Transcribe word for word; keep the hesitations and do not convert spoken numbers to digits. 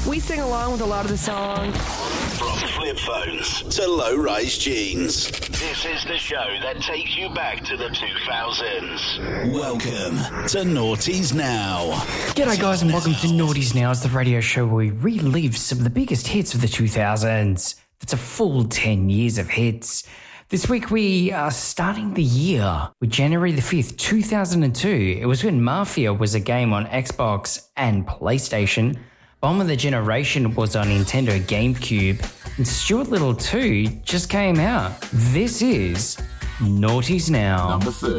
We sing along with a lot of the songs. From flip phones to low-rise jeans, this is the show that takes you back to the two thousands. Welcome to Noughties Now. G'day guys and welcome to Noughties Now. It's the radio show where we relive some of the biggest hits of the two thousands. That's a full ten years of hits. This week we are starting the year with January the fifth, two thousand two. It was when Mafia was a game on Xbox and PlayStation. Bomb of the Generation was on Nintendo GameCube. And Stuart Little two just came out. This is Noughties Now. Number six.